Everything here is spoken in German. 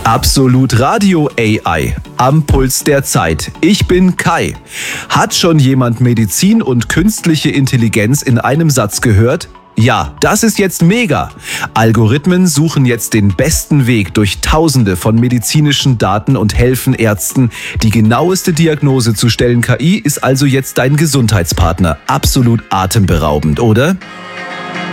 Absolut Radio AI. Am Puls der Zeit. Ich bin Kai. Hat schon jemand Medizin und künstliche Intelligenz in einem Satz gehört? Ja, das ist jetzt mega. Algorithmen suchen jetzt den besten Weg durch Tausende von medizinischen Daten und helfen Ärzten, die genaueste Diagnose zu stellen. KI ist also jetzt dein Gesundheitspartner. Absolut atemberaubend, oder?